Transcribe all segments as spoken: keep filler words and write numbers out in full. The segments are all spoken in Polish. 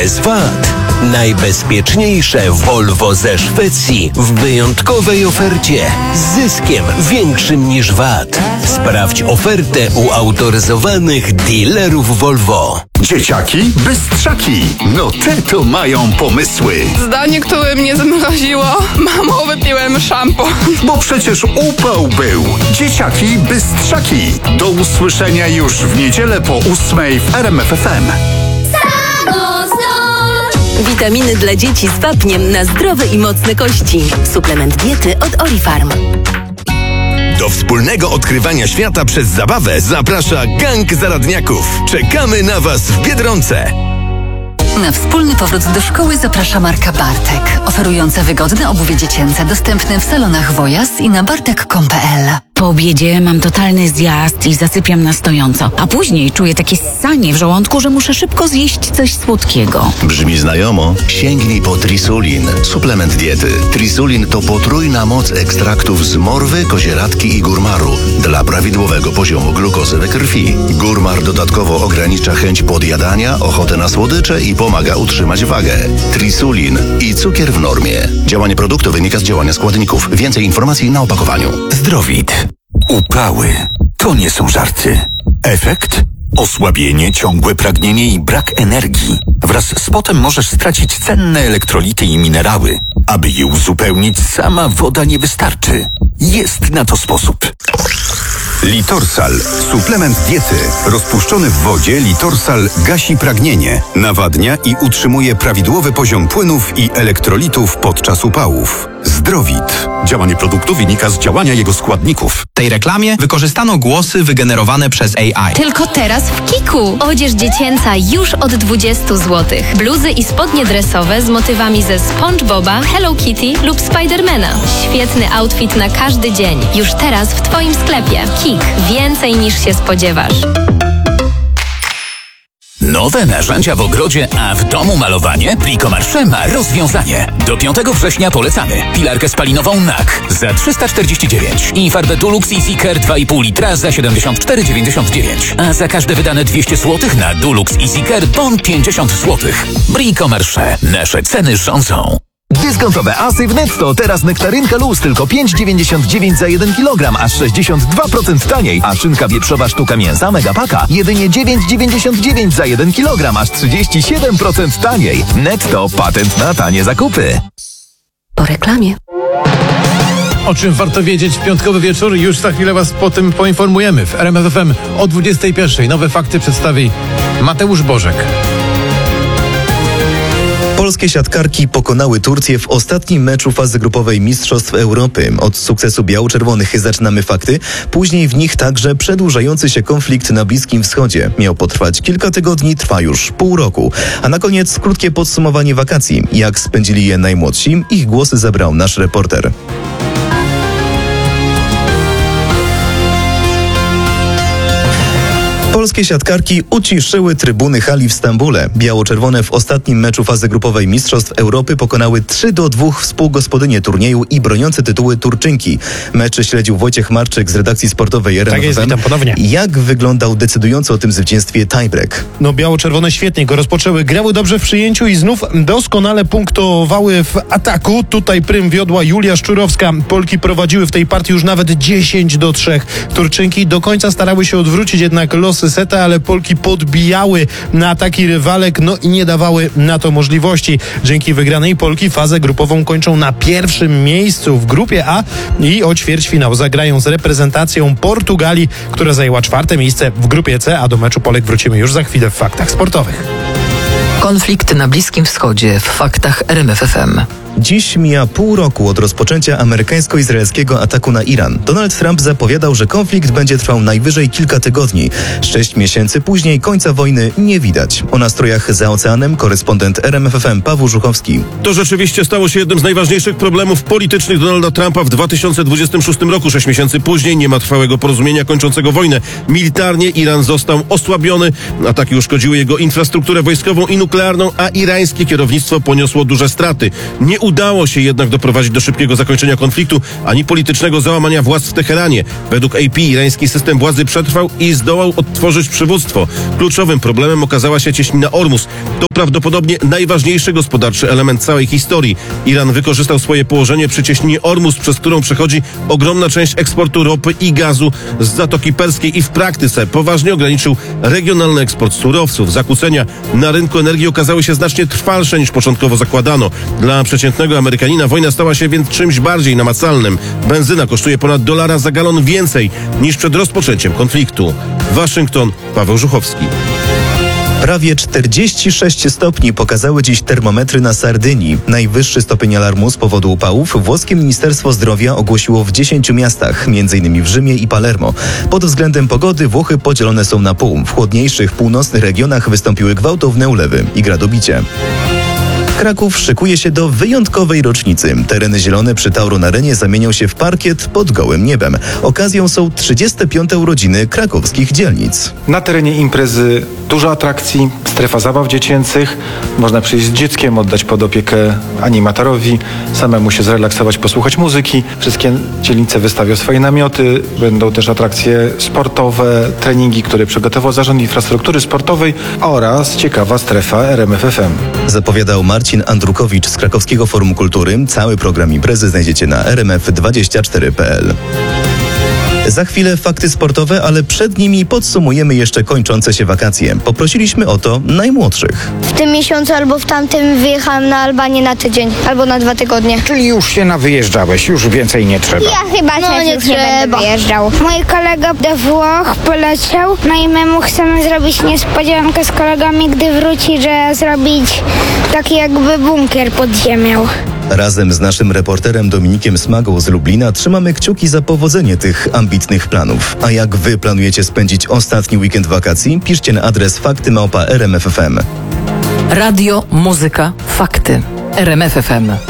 bez V A T. Najbezpieczniejsze Volvo ze Szwecji w wyjątkowej ofercie z zyskiem większym niż V A T. Sprawdź ofertę u autoryzowanych dealerów Volvo. Dzieciaki bystrzaki. No te to mają pomysły. Zdanie, które mnie zamroziło. Mamo, wypiłem szampon. Bo przecież upał był. Dzieciaki bystrzaki. Do usłyszenia już w niedzielę po ósmej w R M F F M. Witaminy dla dzieci z wapniem na zdrowe i mocne kości. Suplement diety od Orifarm. Do wspólnego odkrywania świata przez zabawę zaprasza gang zaradniaków. Czekamy na Was w Biedronce. Na wspólny powrót do szkoły zaprasza marka Bartek, oferująca wygodne obuwie dziecięce dostępne w salonach Wojas i na bartek kropka com kropka p l. Po obiedzie mam totalny zjazd i zasypiam na stojąco, a później czuję takie ssanie w żołądku, że muszę szybko zjeść coś słodkiego. Brzmi znajomo? Sięgnij po Trisulin, suplement diety. Trisulin to potrójna moc ekstraktów z morwy, kozieradki i górmaru dla prawidłowego poziomu glukozy we krwi. Górmar dodatkowo ogranicza chęć podjadania, ochotę na słodycze i pomaga utrzymać wagę. Trisulin i cukier w normie. Działanie produktu wynika z działania składników. Więcej informacji na opakowaniu. Zdrowit. Upały to nie są żarty. Efekt? Osłabienie, ciągłe pragnienie i brak energii. Wraz z potem możesz stracić cenne elektrolity i minerały. Aby je uzupełnić, sama woda nie wystarczy. Jest na to sposób. Litorsal. Suplement diety. Rozpuszczony w wodzie Litorsal gasi pragnienie, nawadnia i utrzymuje prawidłowy poziom płynów i elektrolitów podczas upałów. Zdrowit. Działanie produktu wynika z działania jego składników. W tej reklamie wykorzystano głosy wygenerowane przez A I. Tylko teraz w Kiku. Odzież dziecięca już od dwudziestu złotych. Bluzy i spodnie dresowe z motywami ze SpongeBoba, Hello Kitty lub Spidermana. Świetny outfit na każdy dzień. Już teraz w Twoim sklepie. Kik. Więcej niż się spodziewasz. Nowe narzędzia w ogrodzie, a w domu malowanie? Bricomarché ma rozwiązanie. Do piątego września polecamy pilarkę spalinową N A K za trzysta czterdzieści dziewięć i farbę Dulux Easy Care dwa i pół litra za siedemdziesiąt cztery dziewięćdziesiąt dziewięć. A za każde wydane dwieście złotych na Dulux Easy Care bon pięćdziesiąt złotych. Bricomarché. Nasze ceny rządzą. Dyskontowe asy w Netto. Teraz nektarynka luz tylko pięć dziewięćdziesiąt dziewięć za jeden kilogram, aż sześćdziesiąt dwa procent taniej. A szynka wieprzowa sztuka mięsa Megapaka jedynie dziewięć dziewięćdziesiąt dziewięć za jeden kilogram, aż trzydzieści siedem procent taniej. Netto. Patent na tanie zakupy. Po reklamie. O czym warto wiedzieć w piątkowy wieczór? Już za chwilę Was po tym poinformujemy. W R M F F M o dwudziestej pierwszej. Nowe fakty przedstawi Mateusz Bożek. Polskie siatkarki pokonały Turcję w ostatnim meczu fazy grupowej Mistrzostw Europy. Od sukcesu biało-czerwonych zaczynamy fakty, później w nich także przedłużający się konflikt na Bliskim Wschodzie. Miał potrwać kilka tygodni, trwa już pół roku. A na koniec krótkie podsumowanie wakacji. Jak spędzili je najmłodsi? Ich głosy zabrał nasz reporter. Polskie siatkarki uciszyły trybuny hali w Stambule. Biało-czerwone w ostatnim meczu fazy grupowej Mistrzostw Europy pokonały trzy do dwóch współgospodynie turnieju i broniące tytuły Turczynki. Mecz śledził Wojciech Marczyk z redakcji sportowej R M F F M. Tak jest, witam ponownie. Jak wyglądał decydujący o tym zwycięstwie tiebreak? No biało-czerwone świetnie go rozpoczęły. Grały dobrze w przyjęciu i znów doskonale punktowały w ataku. Tutaj prym wiodła Julia Szczurowska. Polki prowadziły w tej partii już nawet dziesięć do trzech. Turczynki do końca starały się odwrócić jednak losy seta, ale Polki podbijały na ataki rywalek, no i nie dawały na to możliwości. Dzięki wygranej Polki fazę grupową kończą na pierwszym miejscu w grupie A i o ćwierćfinał zagrają z reprezentacją Portugalii, która zajęła czwarte miejsce w grupie C, a do meczu Polek wrócimy już za chwilę w faktach sportowych. Konflikt na Bliskim Wschodzie w faktach R M F F M. Dziś mija pół roku od rozpoczęcia amerykańsko-izraelskiego ataku na Iran. Donald Trump zapowiadał, że konflikt będzie trwał najwyżej kilka tygodni. Sześć miesięcy później końca wojny nie widać. O nastrojach za oceanem korespondent R M F F M Paweł Żuchowski. To rzeczywiście stało się jednym z najważniejszych problemów politycznych Donalda Trumpa w dwa tysiące dwudziestym szóstym roku. Sześć miesięcy później nie ma trwałego porozumienia kończącego wojnę. Militarnie Iran został osłabiony. Ataki uszkodziły jego infrastrukturę wojskową i nuklearną, a irańskie kierownictwo poniosło duże straty. Nie udało się jednak doprowadzić do szybkiego zakończenia konfliktu, ani politycznego załamania władz w Teheranie. Według A P irański system władzy przetrwał i zdołał odtworzyć przywództwo. Kluczowym problemem okazała się cieśnina Ormus. To prawdopodobnie najważniejszy gospodarczy element całej historii. Iran wykorzystał swoje położenie przy cieśninie Ormus, przez którą przechodzi ogromna część eksportu ropy i gazu z Zatoki Perskiej i w praktyce poważnie ograniczył regionalny eksport surowców. Zakłócenia na rynku energii okazały się znacznie trwalsze niż początkowo zakładano. Dla przeciętnego Amerykanina wojna stała się więc czymś bardziej namacalnym. Benzyna kosztuje ponad dolara za galon więcej niż przed rozpoczęciem konfliktu. Waszyngton, Paweł Żuchowski. Prawie czterdzieści sześć stopni pokazały dziś termometry na Sardynii. Najwyższy stopień alarmu z powodu upałów włoskie Ministerstwo Zdrowia ogłosiło w dziesięciu miastach, między innymi w Rzymie i Palermo. Pod względem pogody Włochy podzielone są na pół. W chłodniejszych północnych regionach wystąpiły gwałtowne ulewy i gradobicie. Kraków szykuje się do wyjątkowej rocznicy. Tereny zielone przy Tauron Arenie zamienią się w parkiet pod gołym niebem. Okazją są trzydzieste piąte urodziny krakowskich dzielnic. Na terenie imprezy dużo atrakcji, strefa zabaw dziecięcych. Można przyjść z dzieckiem, oddać pod opiekę animatorowi, samemu się zrelaksować, posłuchać muzyki. Wszystkie dzielnice wystawią swoje namioty. Będą też atrakcje sportowe, treningi, które przygotował Zarząd Infrastruktury Sportowej oraz ciekawa strefa R M F F M. Zapowiadał Marcin Andrukowicz z Krakowskiego Forum Kultury. Cały program imprezy znajdziecie na r m f dwadzieścia cztery kropka p l. Za chwilę fakty sportowe, ale przed nimi podsumujemy jeszcze kończące się wakacje. Poprosiliśmy o to najmłodszych. W tym miesiącu albo w tamtym wyjechałem na Albanię na tydzień, albo na dwa tygodnie. Czyli już się nawyjeżdżałeś, już więcej nie trzeba. Ja chyba no, też nie, już nie będę wyjeżdżał. Mój kolega do Włoch poleciał, no i my mu chcemy zrobić niespodziankę z kolegami, gdy wróci, że zrobić taki jakby bunkier pod ziemią. Razem z naszym reporterem Dominikiem Smagą z Lublina trzymamy kciuki za powodzenie tych ambitnych planów. A jak wy planujecie spędzić ostatni weekend wakacji? Piszcie na adres fakty małpa r m f f m. Radio, muzyka, fakty. R M F F M.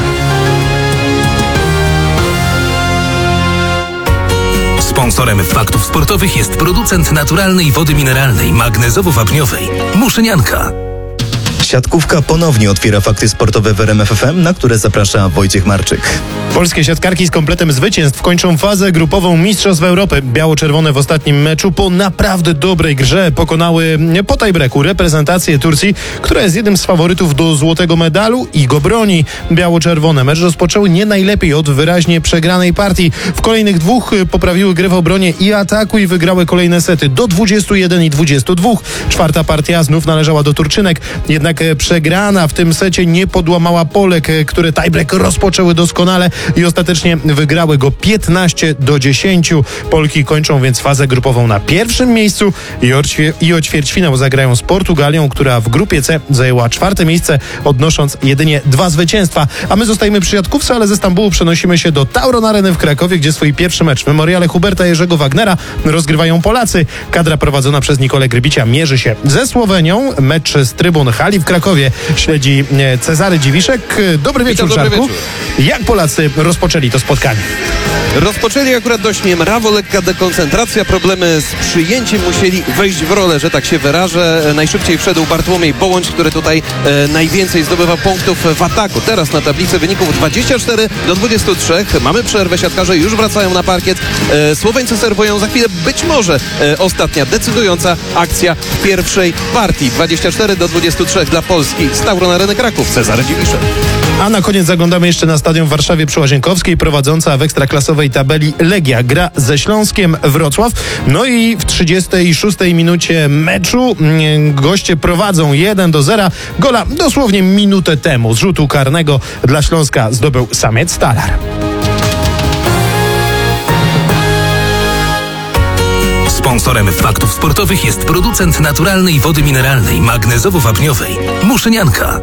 Sponsorem faktów sportowych jest producent naturalnej wody mineralnej magnezowo-wapniowej Muszynianka. Siatkówka ponownie otwiera fakty sportowe w R M F F M, na które zaprasza Wojciech Marczyk. Polskie siatkarki z kompletem zwycięstw kończą fazę grupową Mistrzostw Europy. Biało-czerwone w ostatnim meczu po naprawdę dobrej grze pokonały po tiebreaku reprezentację Turcji, która jest jednym z faworytów do złotego medalu i go broni. Biało-czerwone mecz rozpoczęły nie najlepiej od wyraźnie przegranej partii. W kolejnych dwóch poprawiły grę w obronie i ataku i wygrały kolejne sety do dwudziestu jeden i dwudziestu dwóch. Czwarta partia znów należała do Turczynek, jednak przegrana w tym secie nie podłamała Polek, które tiebreak rozpoczęły doskonale i ostatecznie wygrały go piętnaście do dziesięciu. Polki kończą więc fazę grupową na pierwszym miejscu i o, i o ćwierćfinał zagrają z Portugalią, która w grupie C zajęła czwarte miejsce, odnosząc jedynie dwa zwycięstwa. A my zostajemy przy siatkówce, ale ze Stambułu przenosimy się do Tauron Areny w Krakowie, gdzie swój pierwszy mecz w memoriale Huberta Jerzego Wagnera rozgrywają Polacy. Kadra prowadzona przez Nikolę Grybicia mierzy się ze Słowenią. Mecz z trybun hali w Krakowie śledzi Cezary Dziwiszek. Dobry wieczór, Witam, dobry Żarku. wieczór. Jak Polacy rozpoczęli to spotkanie? Rozpoczęli akurat dość niemrawo, lekka dekoncentracja, problemy z przyjęciem, musieli wejść w rolę, że tak się wyrażę. Najszybciej wszedł Bartłomiej Bołądź, który tutaj e, najwięcej zdobywa punktów w ataku. Teraz na tablicy wyników dwadzieścia cztery do dwudziestu trzech. Mamy przerwę, siatkarze już wracają na parkiet. E, Słoweńcy serwują za chwilę być może e, ostatnia decydująca akcja w pierwszej partii. dwadzieścia cztery do dwudziestu trzech dla Polski z Tauron Areny Kraków. Cezary Dziwiszek. A na koniec zaglądamy jeszcze na stadion w Warszawie przy Łazienkowskiej, prowadząca w ekstraklasowej tabeli Legia gra ze Śląskiem Wrocław. No i w trzydziestej szóstej minucie meczu goście prowadzą jeden do zera. Gola dosłownie minutę temu z rzutu karnego dla Śląska zdobył Samiec Stalar. Sponsorem faktów sportowych jest producent naturalnej wody mineralnej magnezowo-wapniowej Muszynianka.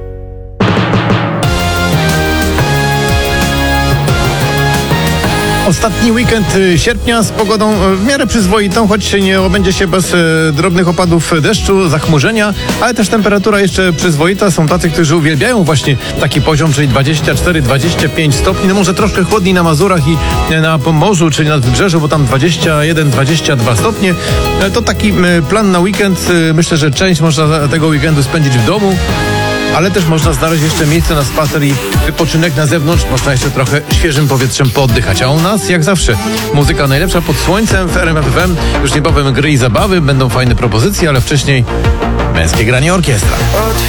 Ostatni weekend sierpnia z pogodą w miarę przyzwoitą, choć nie obędzie się bez drobnych opadów deszczu, zachmurzenia, ale też temperatura jeszcze przyzwoita. Są tacy, którzy uwielbiają właśnie taki poziom, czyli dwadzieścia cztery dwadzieścia pięć stopni. No może troszkę chłodniej na Mazurach i na Pomorzu, czyli nad Wybrzeżu, bo tam dwadzieścia jeden dwadzieścia dwa stopnie. To taki plan na weekend. Myślę, że część można tego weekendu spędzić w domu. ale też można znaleźć jeszcze miejsce na spacer i wypoczynek na zewnątrz. Można jeszcze trochę świeżym powietrzem pooddychać. A u nas, jak zawsze, muzyka najlepsza pod słońcem w R M F F M. Już niebawem gry i zabawy, będą fajne propozycje, ale wcześniej męskie granie orkiestra.